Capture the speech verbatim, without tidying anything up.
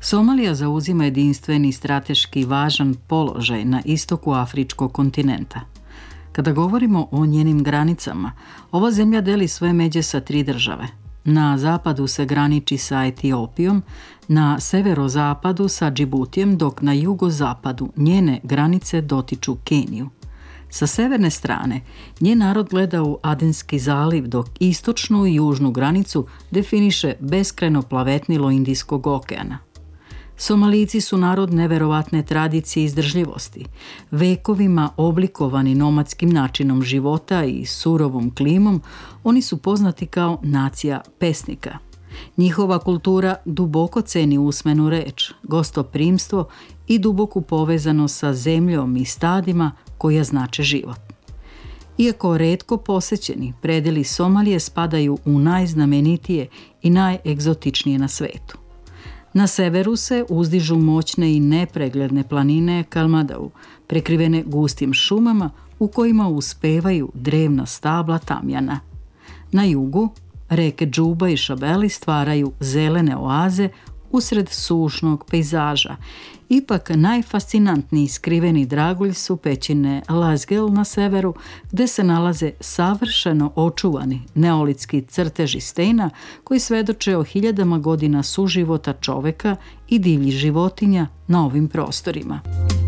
Somalija zauzima jedinstveni strateški važan položaj na istoku afričkog kontinenta. Kada govorimo o njenim granicama, ova zemlja deli svoje međe sa tri države. Na zapadu se graniči sa Etiopijom, na severozapadu sa Džibutijem, dok na jugozapadu njene granice dotiču Keniju. Sa severne strane, njen narod gleda u Adenski zaliv, dok istočnu i južnu granicu definiše beskrajno plavetnilo Indijskog okeana. Somalijci su narod neverovatne tradicije i izdržljivosti, vekovima oblikovani nomadskim načinom života i surovom klimom. Oni su poznati kao nacija pesnika. Njihova kultura duboko ceni usmenu reč, gostoprimstvo i duboku povezanost sa zemljom i stadima koja znače život. Iako retko posećeni, predeli Somalije spadaju u najznamenitije i najegzotičnije na svetu. Na severu se uzdižu moćne i nepregledne planine Kalmadau, prekrivene gustim šumama u kojima uspevaju drevna stabla tamjana. Na jugu reke Džuba i Šabeli stvaraju zelene oaze usred sušnog pejzaža. Ipak najfascinantniji skriveni dragulj su pećine Lasgel na severu, gde se nalaze savršeno očuvani neolitski crteži stena koji svedoče o hiljadama godina suživota čoveka i divljih životinja na ovim prostorima.